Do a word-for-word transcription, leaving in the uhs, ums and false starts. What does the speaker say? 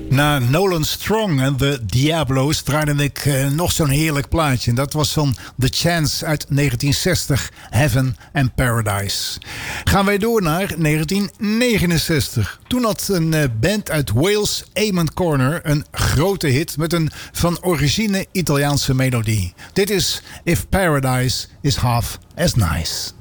Na Nolan Strong en de Diablo's draaide ik uh, nog zo'n heerlijk plaatje. En dat was van The Chance uit negentien zestig, Heaven and Paradise. Gaan wij door naar negentien negenenzestig. Toen had een uh, band uit Wales, Amon Corner, een grote hit met een van origine Italiaanse melodie. Dit is If Paradise is Half as Nice.